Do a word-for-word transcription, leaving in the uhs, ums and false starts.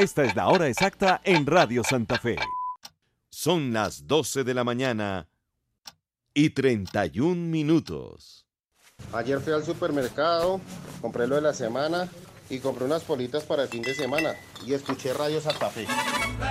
Esta es la hora exacta en Radio Santa Fe. Son las doce de la mañana y treinta y un minutos. Ayer fui al supermercado, compré lo de la semana y compré unas politas para el fin de semana y escuché Radio Santa Fe.